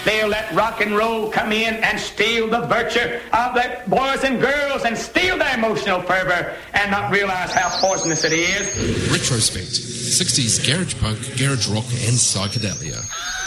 they'll let rock and roll come in and steal the virtue of the boys and girls and steal their emotional fervor and not realize how poisonous it is. Retrospect, 60s garage punk, garage rock and psychedelia.